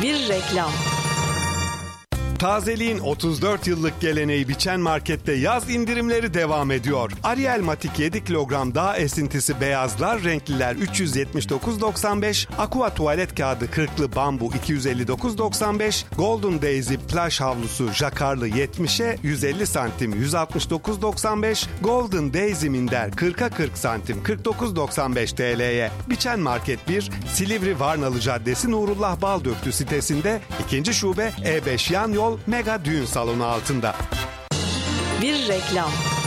Bir reklam. Tazeliğin 34 yıllık geleneği Biçen Market'te yaz indirimleri devam ediyor. Ariel Matik 7 kilogram dağ esintisi beyazlar, renkliler 379,95, Aqua tuvalet kağıdı 40'lı bambu 259,95, Golden Daisy plaj havlusu jakarlı 70'e 150 santim 169,95, Golden Daisy minder 40'a 40 santim 49,95 TL'ye. Biçen Market 1, Silivri Varnalı Caddesi Nurullah Baldöktü sitesinde, 2. şube E5 yan yol Mega Düğün Salonu altında. Bir reklam.